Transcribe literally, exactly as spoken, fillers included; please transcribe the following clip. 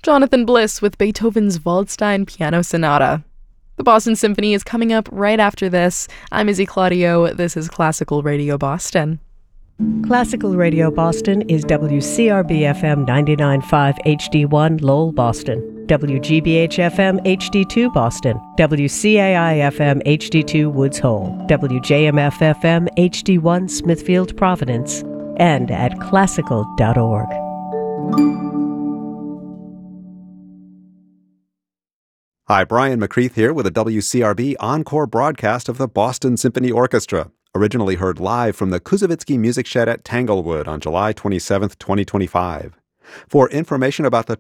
Jonathan Bliss with Beethoven's Waldstein Piano Sonata. The Boston Symphony is coming up right after this. I'm Izzy Claudio. This is Classical Radio Boston. Classical Radio Boston is W C R B F M ninety-nine point five H D one Lowell, Boston, W G B H F M H D two Boston, W C A I F M H D two Woods Hole, W J M F F M H D one Smithfield, Providence, and at classical dot org. Hi, Brian McCreath here with a W C R B encore broadcast of the Boston Symphony Orchestra, originally heard live from the Kuzovitsky Music Shed at Tanglewood on July twenty-seventh, twenty twenty-five. For information about the